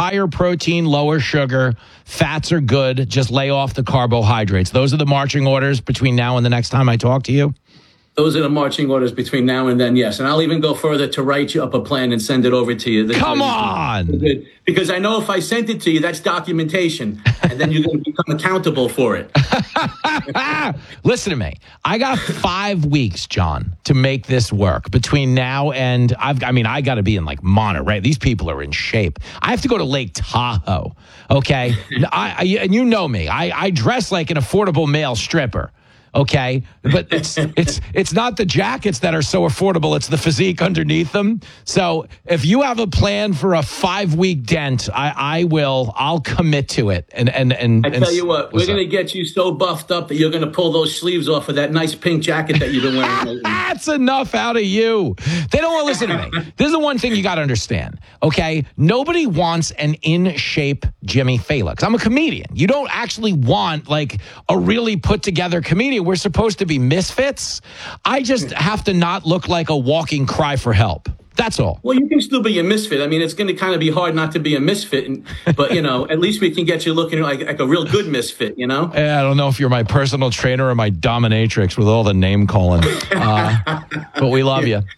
higher protein, lower sugar. Fats are good. Just lay off the carbohydrates. Those are the marching orders between now and the next time I talk to you? Those are the marching orders between now and then, yes. And I'll even go further to write you up a plan and send it over to you. Come on! Because I know if I sent it to you, that's documentation. And then you're going to become accountable for it. Listen to me. I got 5 weeks, John, to make this work between now and I got to be in like Monterey. These people are in shape. I have to go to Lake Tahoe. Okay. And you know me. I dress like an affordable male stripper. Okay, but it's not the jackets that are so affordable. It's the physique underneath them. So if you have a plan for a 5-week dent, I'll commit to it. And I tell you what, we're going to get you so buffed up that you're going to pull those sleeves off of that nice pink jacket that you've been wearing. That's enough out of you. They don't want to listen to me. This is the one thing you got to understand. Okay, nobody wants an in shape Jimmy Failla. 'Cause I'm a comedian. You don't actually want like a really put together comedian. We're supposed to be misfits. I just have to not look like a walking cry for help. That's all. Well, you can still be a misfit. I mean, it's going to kind of be hard not to be a misfit, but, at least we can get you looking like a real good misfit, Yeah, I don't know if you're my personal trainer or my dominatrix with all the name calling, but we love you.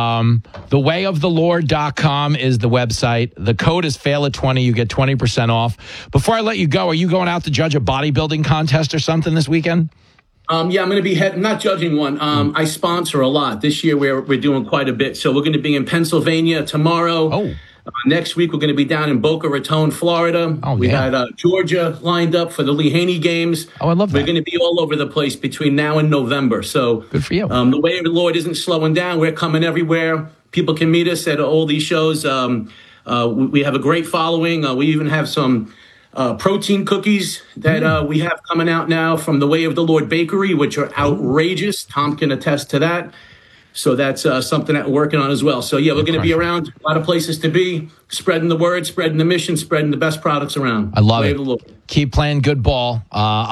ThewayoftheLord.com is the website. The code is Failla20. You get 20% off. Before I let you go, are you going out to judge a bodybuilding contest or something this weekend? Yeah, I'm going to be not judging one. I sponsor a lot. This year we're doing quite a bit. So we're going to be in Pennsylvania tomorrow. Oh. Next week we're going to be down in Boca Raton, Florida. Oh, we had Georgia lined up for the Lee Haney games. Oh, I love that. We're going to be all over the place between now and November. So good for you. The Way of the Lord isn't slowing down. We're coming everywhere. People can meet us at all these shows. We have a great following. We even have some protein cookies that we have coming out now from the Way of the Lord Bakery, which are outrageous. Tom can attest to that. So that's something that we're working on as well. So, yeah, we're going to be around a lot of places to be, spreading the word, spreading the mission, spreading the best products around. I love it. Keep playing good ball.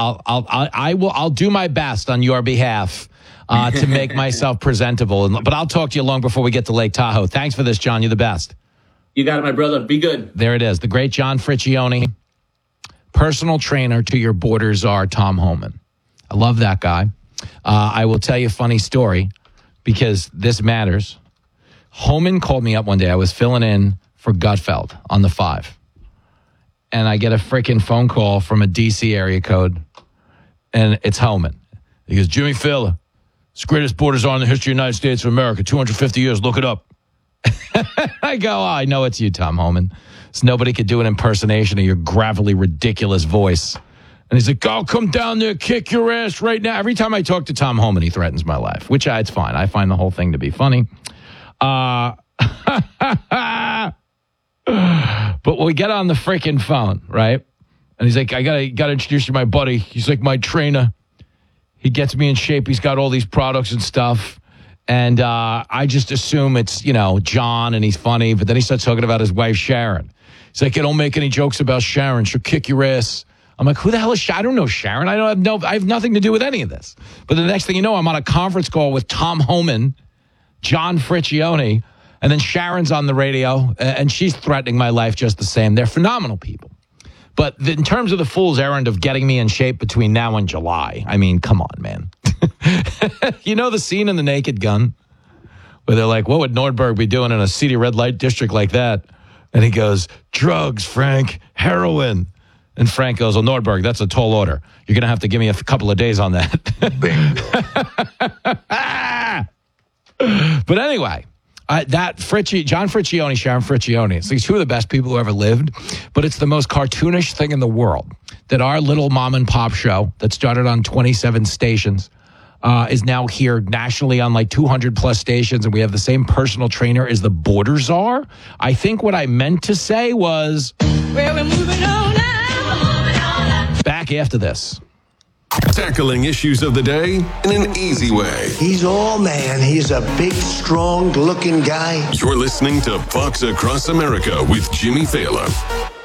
I'll do my best on your behalf to make myself presentable. But I'll talk to you long before we get to Lake Tahoe. Thanks for this, John. You're the best. You got it, my brother. Be good. There it is. The great John Friccione. Personal trainer to your border czar, Tom Homan. I love that guy. I will tell you a funny story because this matters. Homan called me up one day. I was filling in for Gutfeld on the 5. And I get a freaking phone call from a D.C. area code, and it's Homan. He goes, Jimmy Failla, it's the greatest border czar in the history of the United States of America, 250 years, look it up. I go, I know it's you, Tom Homan. So nobody could do an impersonation of your gravelly, ridiculous voice. And he's like, I'll come down there, kick your ass right now. Every time I talk to Tom Homan, he threatens my life, which it's fine. I find the whole thing to be funny. But when we get on the freaking phone, right? And he's like, I gotta introduce you to my buddy. He's like my trainer. He gets me in shape. He's got all these products and stuff. And I just assume it's, John, and he's funny. But then he starts talking about his wife, Sharon. He's like, don't make any jokes about Sharon. She'll kick your ass. I'm like, who the hell is Sharon? I don't know Sharon. I have nothing to do with any of this. But the next thing you know, I'm on a conference call with Tom Homan, John Friccione, and then Sharon's on the radio, and she's threatening my life just the same. They're phenomenal people. But in terms of the fool's errand of getting me in shape between now and July, I mean, come on, man. You know the scene in The Naked Gun where they're like, what would Nordberg be doing in a seedy red light district like that? And he goes, drugs, Frank, heroin. And Frank goes, well, Nordberg, that's a tall order. You're going to have to give me a couple of days on that. But anyway, John Friccione, Sharon Friccione, it's like two of the best people who ever lived, but it's the most cartoonish thing in the world that our little mom and pop show that started on 27 stations is now here nationally on like 200 plus stations, and we have the same personal trainer as the border czar. I think what I meant to say was, well, we're moving on now. Back after this. Tackling issues of the day in an easy way. He's all man. He's a big, strong-looking guy. You're listening to Fox Across America with Jimmy Failla.